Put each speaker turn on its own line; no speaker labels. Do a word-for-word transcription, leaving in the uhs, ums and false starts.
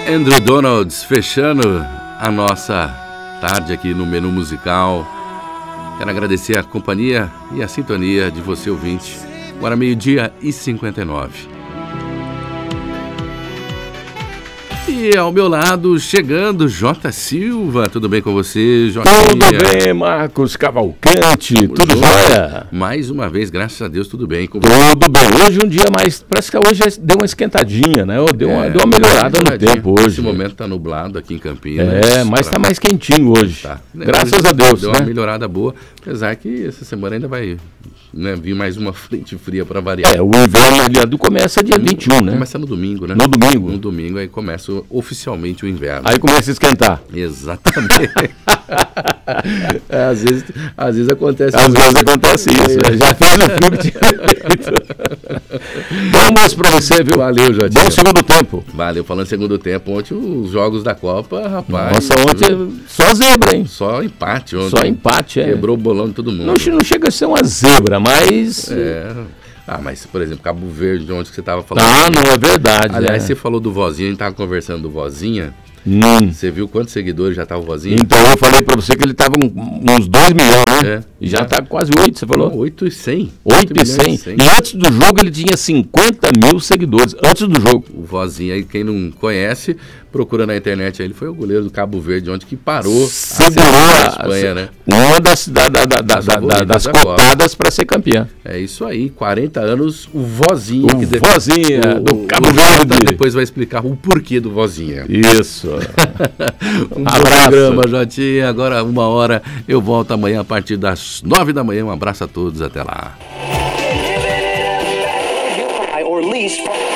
Andrew Donalds fechando a nossa tarde aqui no Menu Musical. Quero agradecer a companhia e a sintonia de você, ouvinte. Agora meio-dia e cinquenta e nove. E ao meu lado, chegando, J. Silva. Tudo bem com você, J?
Tudo bem, Marcos Cavalcante. O tudo jóia?
Mais uma vez, graças a Deus, tudo bem. Com
tudo bem. Hoje um dia mais... Parece que hoje deu uma esquentadinha, né? Deu uma, é, deu uma melhorada no tempo hoje.
Nesse momento está nublado aqui em Campinas.
É, mas está mais quentinho hoje. Tá. Graças hoje a Deus,
deu
né?
uma melhorada boa. Apesar que essa semana ainda vai... Né, vir mais uma frente fria para variar.
É, o inverno começa dia vinte e um, né?
Começa no domingo, né?
No domingo.
No domingo, aí começa oficialmente o inverno.
Aí começa a esquentar.
Exatamente. é, às, vezes, às vezes acontece
Às
isso.
vezes acontece isso. É. Já fez o frio que tinha feito. Bom almoço para você, viu?
Valeu, Jotinho.
Bom segundo tempo.
Valeu. Falando segundo tempo, ontem os jogos da Copa, rapaz.
Nossa, ontem só zebra, hein?
Só empate ontem.
Só empate, é.
Quebrou o bolão de todo mundo.
Não, não chega a ser uma zebra, mas...
É... Ah, mas, por exemplo, Cabo Verde, de onde você estava falando.
Ah, não, é verdade.
Aliás,
é.
você falou do Vozinha, a gente estava conversando do Vozinha.
Hum.
Você viu quantos seguidores já estava o Vozinha?
Então, eu falei para você que ele estava com uns dois milhões, né? É. E já está quase oito, você falou?
oito e cem.
oito e cem. E antes do jogo ele tinha cinquenta mil seguidores, antes do jogo.
O Vozinha, aí quem não conhece, procura na internet, ele foi o goleiro do Cabo Verde, onde que parou
Segurou
a Espanha, né?
Uma das, da, da, da, da, da, das cotadas para ser campeã.
É isso aí, quarenta anos, o Vozinha.
O que Vozinha,
o,
do Cabo
o
Verde.
Depois vai explicar o porquê do Vozinha.
Isso.
Um abraço. Programa, Jotinha. Agora uma hora, eu volto amanhã a partir das nove da manhã. Um abraço a todos, até lá.